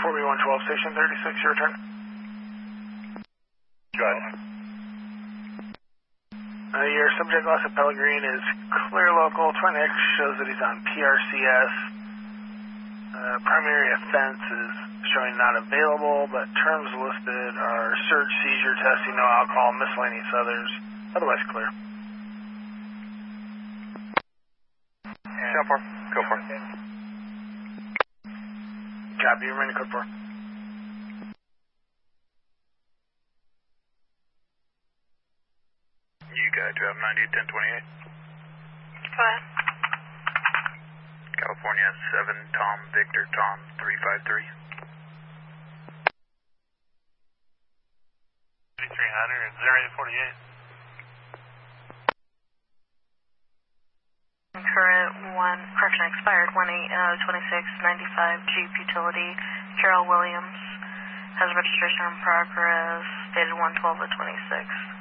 4B112, station 36, your turn. Go ahead. Your subject loss of Pellegrin is clear local. Twin X shows that he's on PRCS. Primary offense is showing not available, but terms listed are search, seizure, testing, no alcohol, miscellaneous others. Otherwise clear. 10-4, go for it. Copy, you're running code 4. You got to have 90-1028. Go ahead. California 7, Tom, Victor, Tom, 353. 300 and 0848. Current expired 1/8/26/95 Jeep Utility. Carol Williams has registration in progress, dated 1/12/26.